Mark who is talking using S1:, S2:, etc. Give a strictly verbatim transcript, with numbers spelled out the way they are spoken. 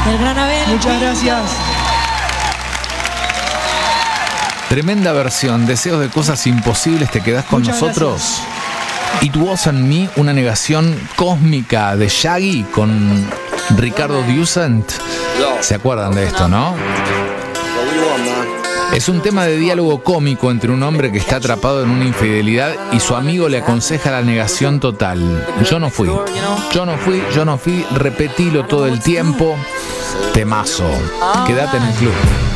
S1: El gran Abel.
S2: Muchas gracias.
S3: Tremenda versión. Deseos de cosas imposibles, te quedás con
S2: Muchas
S3: nosotros. It Wasn't Me, una negación cósmica de Shaggy con Ricardo Dusant. ¿Se acuerdan de esto, no? Es un tema de diálogo cómico entre un hombre que está atrapado en una infidelidad y su amigo le aconseja la negación total. Yo no fui, yo no fui, yo no fui, repetilo todo el tiempo. Temazo. Quédate en el club.